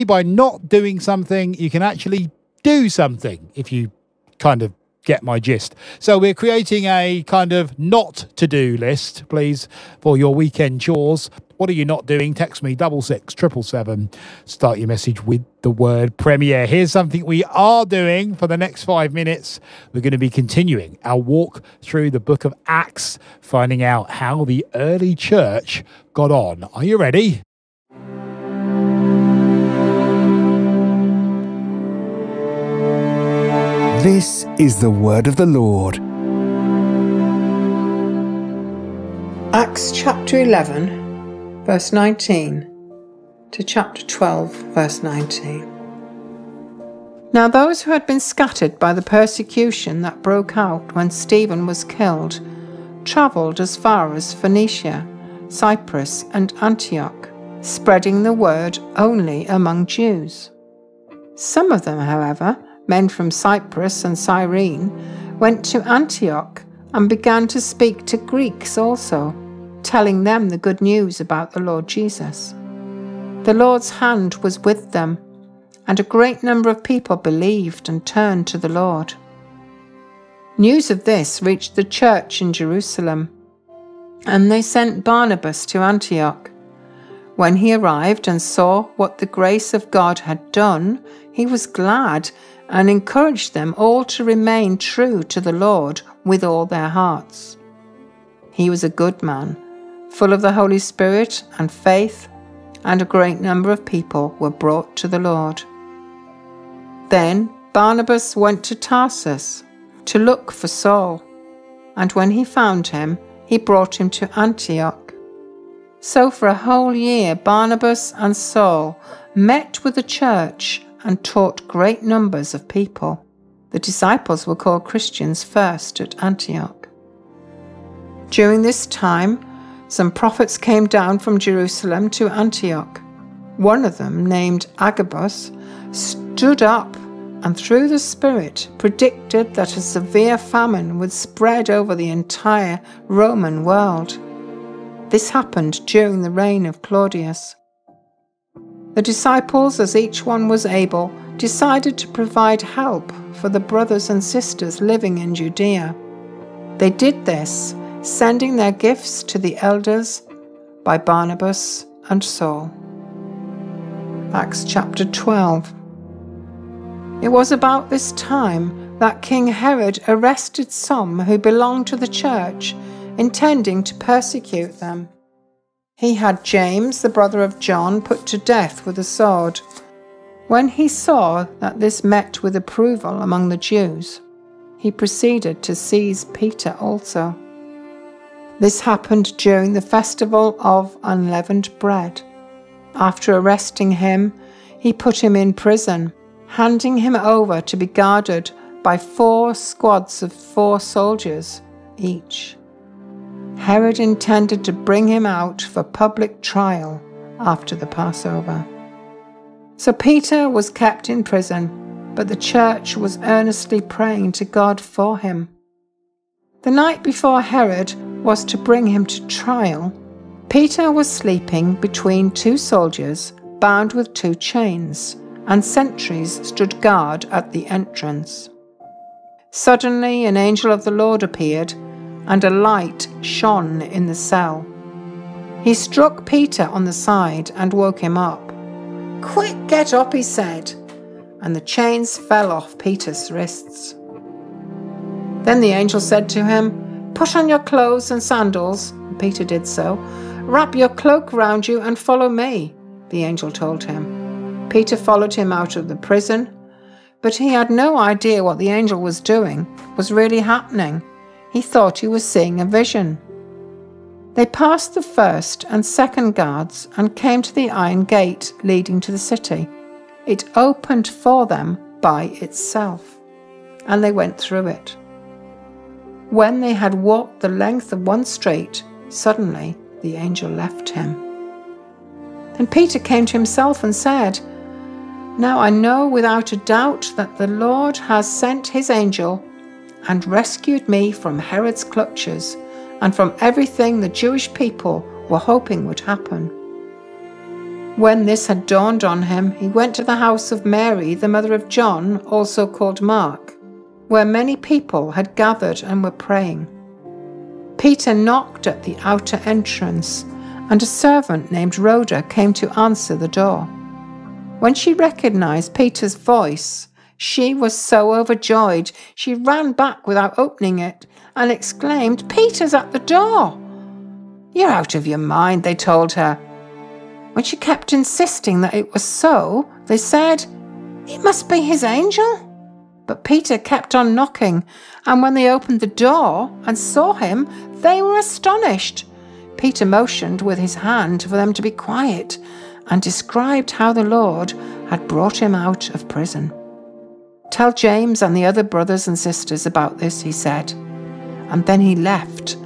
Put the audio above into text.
By not doing something, you can actually do something, if you kind of get my gist. So we're creating a kind of not to do list, please, for your weekend chores. What are you not doing? Text me 66777. Start your message with the word premiere. Here's something we are doing for the next 5 minutes. We're going to be continuing our walk through the book of Acts, finding out how the early church got on. Are you ready? This is the word of the Lord. Acts chapter 11, verse 19 to chapter 12, verse 19. Now those who had been scattered by the persecution that broke out when Stephen was killed travelled as far as Phoenicia, Cyprus, and Antioch, spreading the word only among Jews. Some of them, however, men from Cyprus and Cyrene, went to Antioch and began to speak to Greeks also, telling them the good news about the Lord Jesus. The Lord's hand was with them, and a great number of people believed and turned to the Lord. News of this reached the church in Jerusalem, and they sent Barnabas to Antioch. When he arrived and saw what the grace of God had done, he was glad and encouraged them all to remain true to the Lord with all their hearts. He was a good man, full of the Holy Spirit and faith, and a great number of people were brought to the Lord. Then Barnabas went to Tarsus to look for Saul, and when he found him, he brought him to Antioch. So for a whole year Barnabas and Saul met with the church and taught great numbers of people. The disciples were called Christians first at Antioch. During this time, some prophets came down from Jerusalem to Antioch. One of them, named Agabus, stood up and through the Spirit predicted that a severe famine would spread over the entire Roman world. This happened during the reign of Claudius. The disciples, as each one was able, decided to provide help for the brothers and sisters living in Judea. They did this, sending their gifts to the elders by Barnabas and Saul. Acts chapter 12. It was about this time that King Herod arrested some who belonged to the church, intending to persecute them. He had James, the brother of John, put to death with a sword. When he saw that this met with approval among the Jews, he proceeded to seize Peter also. This happened during the festival of unleavened bread. After arresting him, he put him in prison, handing him over to be guarded by 4 squads of 4 soldiers each. Herod intended to bring him out for public trial after the Passover. So Peter was kept in prison, but the church was earnestly praying to God for him. The night before Herod was to bring him to trial, Peter was sleeping between 2 soldiers bound with 2 chains, and sentries stood guard at the entrance. Suddenly an angel of the Lord appeared, and a light shone in the cell. He struck Peter on the side and woke him up. "Quick, get up," he said, and the chains fell off Peter's wrists. Then the angel said to him, "Put on your clothes and sandals." Peter did so. "Wrap your cloak round you and follow me," the angel told him. Peter followed him out of the prison, but he had no idea what the angel was doing was really happening. He thought he was seeing a vision. They passed the first and second guards and came to the iron gate leading to the city. It opened for them by itself, and they went through it. When they had walked the length of one street, suddenly the angel left him. Then Peter came to himself and said, "Now I know without a doubt that the Lord has sent his angel and rescued me from Herod's clutches and from everything the Jewish people were hoping would happen." When this had dawned on him, he went to the house of Mary, the mother of John, also called Mark, where many people had gathered and were praying. Peter knocked at the outer entrance, and a servant named Rhoda came to answer the door. When she recognized Peter's voice, she was so overjoyed she ran back without opening it and exclaimed, "Peter's at the door!" "You're out of your mind," they told her. When she kept insisting that it was so, they said, "It must be his angel." But Peter kept on knocking, and when they opened the door and saw him, they were astonished. Peter motioned with his hand for them to be quiet and described how the Lord had brought him out of prison. "Tell James and the other brothers and sisters about this," he said, and then he left